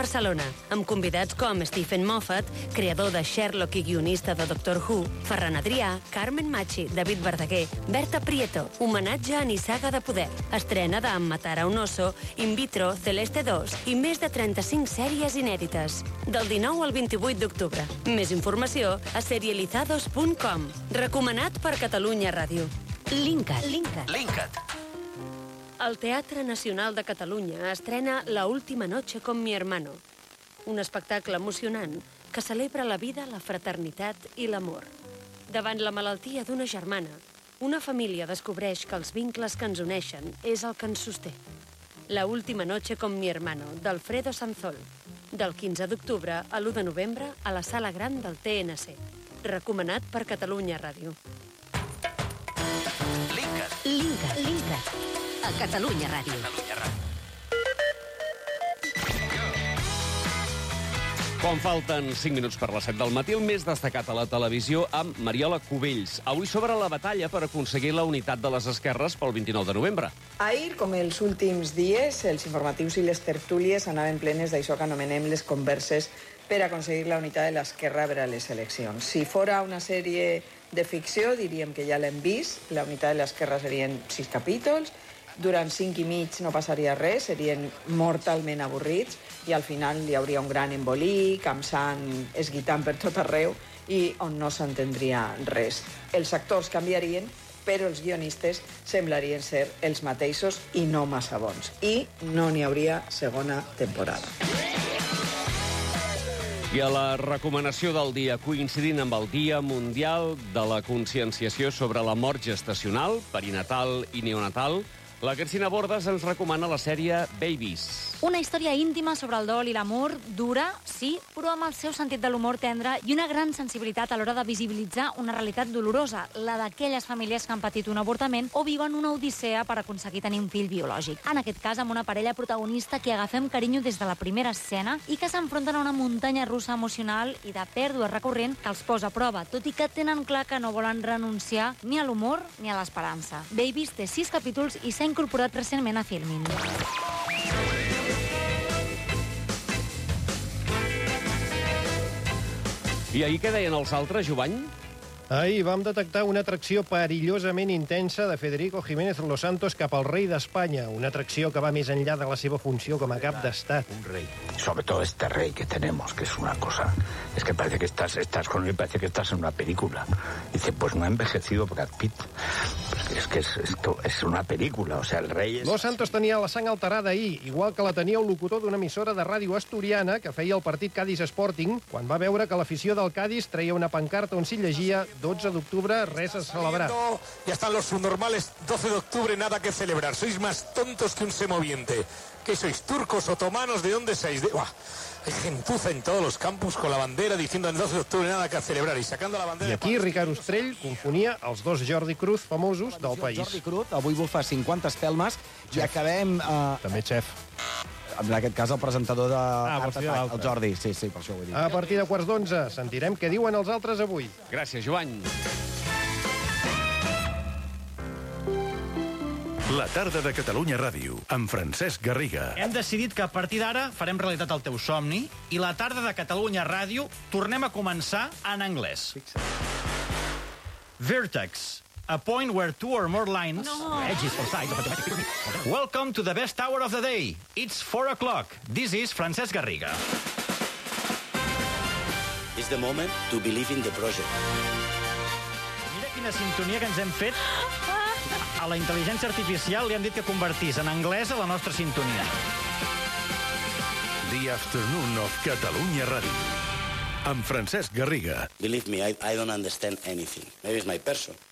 Barcelona, amb convidats com Stephen Moffat, creador de Sherlock i guionista de Doctor Who, Ferran Adrià, Carmen Machi, David Verdaguer, Berta Prieto, homenatge a Nissaga de Poder, estrena de Matar a un oso, In vitro, Celeste 2 i més de 35 sèries inèdites. Del 19 al 28 d'octubre. Més informació a serializados.com. Recomanat per Catalunya Ràdio. Linkat. El Teatre Nacional de Catalunya estrena La última noche con mi hermano, un espectacle emocionant que celebra la vida, la fraternitat i l'amor. Davant la malaltia d'una germana, una família descobreix que els vincles que ens uneixen és el que ens sosté. La última noche con mi hermano, d'Alfredo Sanzol, del 15 d'octubre a l'1 de novembre a la Sala Gran del TNC. Recomanat per Catalunya Ràdio. Linkat. A Catalunya Ràdio. Quan falten 5 minuts per les 7 del matí, el més destacat a la televisió amb Mariola Cubells. Avui sobre la batalla per aconseguir la unitat de les esquerres pel 29 de novembre. Ahir, com els últims dies, els informatius i les tertúlies anaven plenes d'això que anomenem les converses per aconseguir la unitat de l'esquerra per a les eleccions. Si fora una sèrie de ficció, diríem que ja l'hem vist. La unitat de l'esquerra serien 6 capítols. Durant 5 i mig no passaria res, serien mortalment avorrits i al final hi hauria un gran embolic, amb sang esguitant per tot arreu i on no s'entendria res. Els actors canviarien, però els guionistes semblarien ser els mateixos i no massa bons. I no n'hi hauria segona temporada. I a la recomanació del dia, coincidint amb el Dia Mundial de la Conscienciació sobre la Mort Gestacional, perinatal i neonatal, la Cristina Bordes ens recomana la sèrie Babies. Una història íntima sobre el dol i l'amor, dura, sí, però amb el seu sentit de l'humor tendre i una gran sensibilitat a l'hora de visibilitzar una realitat dolorosa, la d'aquelles famílies que han patit un avortament o viuen una odissea per aconseguir tenir un fill biològic. En aquest cas, amb una parella protagonista que agafem carinyo des de la primera escena i que s'enfronten a una muntanya russa emocional i de pèrdua recurrent que els posa a prova, tot i que tenen clar que no volen renunciar ni a l'humor ni a l'esperança. Babies té 6 capítols i s'ha incorporat recentment a Filmin. I ahir què deien els altres, Jovany? Ahir vam detectar una atracció perillosament intensa de Federico Jiménez Los Santos cap al rei d'Espanya. Una atracció que va més enllà de la seva funció com a cap d'estat. Un rey. Sobre todo este rey que tenemos, que es una cosa... Es que parece que estás con él, parece que estás en una película. Dice, pues no ha envejecido Brad Pitt. Es que esto es una película, o sea, el rey es... Los Santos tenia la sang alterada ahir, igual que la tenia un locutor d'una emissora de ràdio asturiana que feia el partit Cádiz Sporting, quan va veure que l'afició del Cádiz treia una pancarta on s'hi llegia 12 d'octubre, res a celebrar. Ya están los subnormales, 12 de octubre, nada que celebrar. Sois más tontos que un semoviente. ¿Qué sois, turcos, otomanos? ¿De dónde sois? Hay gentuza en todos los campus con la bandera diciendo el 12 de octubre nada que celebrar y sacando la bandera... I aquí Ricard Ostrell confonia els dos Jordi Cruz famosos del país. Jordi Cruz avui bufa 50 espelmes i acabem... També xef. En aquest cas, el presentador de Art vols dir Attack, el Jordi. Sí, per això ho he dit. A partir de 11:15 sentirem què diuen els altres avui. Gràcies, Jovany. La tarda de Catalunya Ràdio, amb Francesc Garriga. Hem decidit que a partir d'ara farem realitat el teu somni i la tarda de Catalunya Ràdio tornem a començar en anglès. Vertex, a point where 2 or more lines... Edges for sides of automatic... Welcome to the best hour of the day. It's 4 o'clock. This is Francesc Garriga. It's the moment to believe in the project. Mira quina sintonia que ens hem fet. A la intel·ligència artificial li han dit que convertís en anglès a la nostra sintonia. The Afternoon of Catalunya Ràdio, amb Francesc Garriga. Believe me, I don't understand anything. Maybe it's my person.